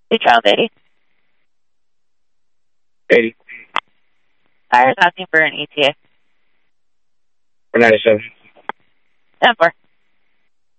The child 80. 80. Fire's asking for an ETA. For 97. 10-4.